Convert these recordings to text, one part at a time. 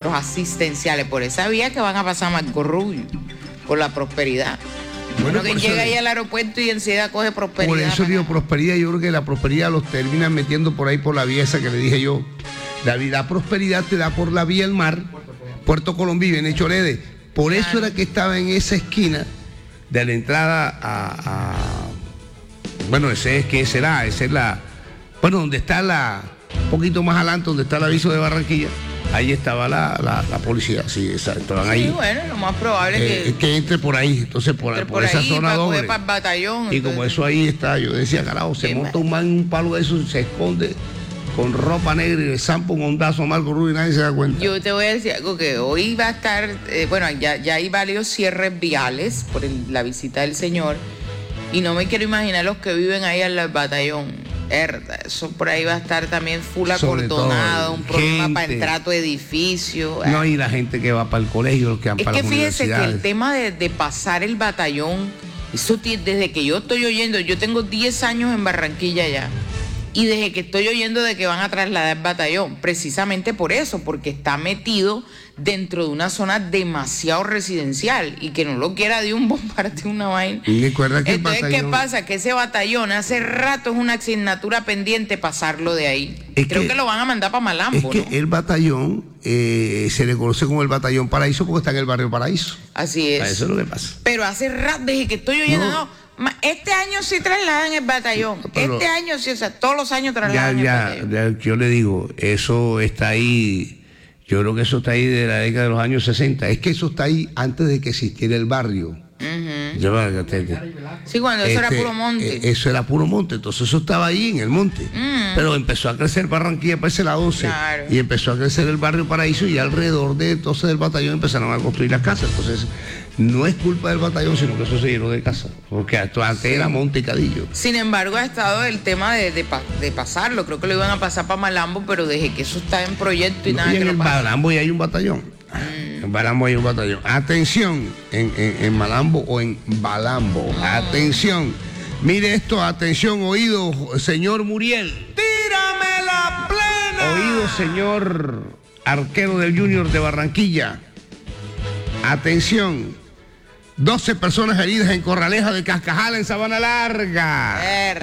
centros asistenciales por esa vía que van a pasar Marco Rubio, por la Prosperidad. Bueno, que llega ahí al aeropuerto y enseguida coge Prosperidad. Por eso digo Prosperidad, yo creo que la Prosperidad los terminan metiendo por ahí por la vía esa que le dije yo. La Prosperidad te da por la vía del mar, Puerto Colombia, en Echorede. Por eso era que estaba en esa esquina de la entrada bueno, ¿qué será? Esa es la... Bueno, donde está un poquito más adelante, donde está el aviso de Barranquilla, ahí estaba la policía, sí, estaban ahí. Sí, bueno, lo más probable es que entre por ahí, entonces por esa ahí, zona doble. Para el batallón, y entonces, como eso ahí está, yo decía, carajo, se monta un man en un palo de eso, se esconde con ropa negra y le zampa un ondazo a Marco Rubio y nadie se da cuenta. Yo te voy a decir algo, que hoy va a estar, ya hay varios cierres viales por la visita del señor, y no me quiero imaginar los que viven ahí al batallón. Eso por ahí va a estar también full acordonado, un problema para entrar a tu edificio. No, y la gente que va para el colegio, los que van para las universidades. Es que fíjese que el tema de pasar el batallón, eso desde que yo estoy oyendo, yo tengo 10 años en Barranquilla ya, y desde que estoy oyendo de que van a trasladar el batallón, precisamente por eso, porque está metido dentro de una zona demasiado residencial y que no lo quiera de un bombardeo, una vaina. Y recuerda que entonces, ¿qué pasa? Que ese batallón hace rato es una asignatura pendiente pasarlo de ahí. Creo que lo van a mandar para Malambo, es que el batallón se le conoce como el Batallón Paraíso porque está en el barrio Paraíso. Así es. Eso es lo que pasa. Pero hace rato, desde que estoy oyendo, este año sí trasladan el batallón. Este año sí, o sea, todos los años trasladan el batallón. Ya, yo le digo, eso está ahí. Yo creo que eso está ahí de la década de los años 60. Es que eso está ahí antes de que existiera el barrio. Sí, cuando eso era puro monte. Eso era puro monte, entonces eso estaba ahí en el monte. Pero empezó a crecer Barranquilla para ese lado 12. Claro. Y empezó a crecer el barrio Paraíso y alrededor de entonces del batallón empezaron a construir las casas. Entonces no es culpa del batallón, sino que eso se llenó de casas. Porque antes era monte y cadillo. Sin embargo, ha estado el tema de pasarlo. Creo que lo iban a pasar para Malambo, pero desde que eso está en proyecto y nada. Y en el Malambo ya hay un batallón. En Malambo hay un batallón. Atención, en Malambo o en Balambo. Atención. Mire esto, atención, oído, señor Muriel. ¡Tírame la plena! Oído, señor arquero del Junior de Barranquilla. Atención. 12 personas heridas en Corraleja de Cascajal, en Sabana Larga.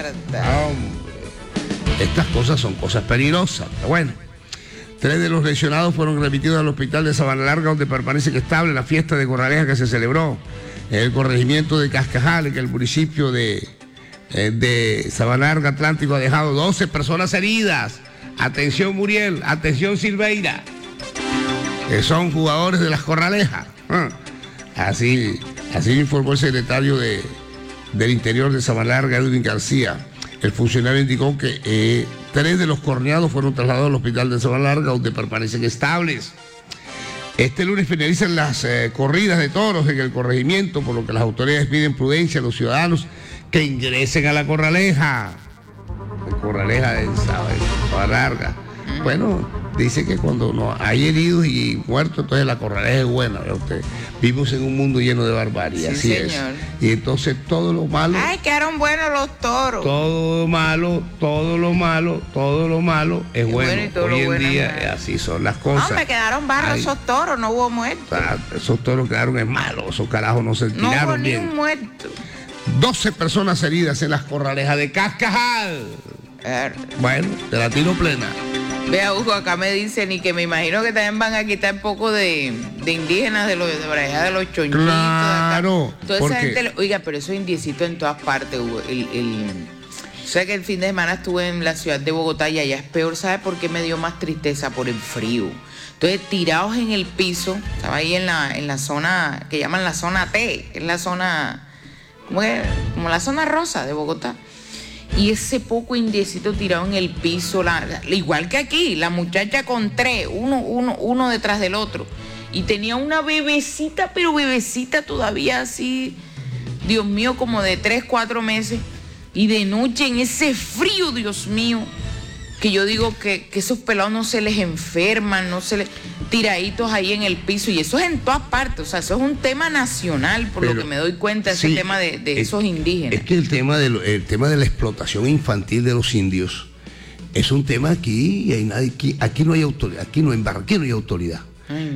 Hombre, estas cosas son cosas peligrosas. Pero bueno. 3 de los lesionados fueron remitidos al hospital de Sabana Larga, donde permanece estable la fiesta de Corraleja que se celebró en el corregimiento de Cascajal, que el municipio de Sabana Larga Atlántico ha dejado 12 personas heridas. Atención Muriel, atención Silveira, que son jugadores de las Corralejas. Así informó el secretario del Interior de Sabana Larga, Edwin García. El funcionario indicó que 3 de los corneados fueron trasladados al hospital de Sabana Larga, donde permanecen estables. Este lunes finalizan las corridas de toros en el corregimiento, por lo que las autoridades piden prudencia a los ciudadanos que ingresen a la Corraleja. La Corraleja de Sabana Larga. Bueno, dice que cuando no hay heridos y muertos, entonces la Corraleja es buena. Vivimos en un mundo lleno de barbarie, sí, así señor. Es. Y entonces todo lo malo... ¡Ay, quedaron buenos los toros! Todo lo malo es bueno. Hoy en día así son las cosas. No, me quedaron barros esos toros, no hubo muertos. Esos toros quedaron en malos, esos carajos no se tiraron bien. No hubo ni un muerto. 12 personas heridas en las Corralejas de Cascajal. Bueno, te la tiro plena. Vea, Hugo, acá me dicen, y que me imagino que también van a quitar un poco de indígenas de por allá, de los choñitos. Claro. Toda esa gente, oiga, pero esos indiecitos en todas partes, Hugo. O sea que el fin de semana estuve en la ciudad de Bogotá y allá es peor. ¿Sabe por qué me dio más tristeza? Por el frío. Entonces, tirados en el piso, estaba ahí en la zona que llaman la zona T, que es la zona, como la zona rosa de Bogotá. Y ese poco indiecito tirado en el piso, igual que aquí, la muchacha con 3, uno detrás del otro. Y tenía una bebecita, pero bebecita todavía así, Dios mío, como de 3, 4 meses. Y de noche en ese frío, Dios mío, que yo digo que esos pelados no se les enferman, no se les... tiraditos ahí en el piso, y eso es en todas partes, o sea, eso es un tema nacional, por lo que me doy cuenta, ese tema de esos indígenas. Es que el tema de la explotación infantil de los indios es un tema aquí, y hay nadie, aquí no hay autoridad, aquí no hay autoridad.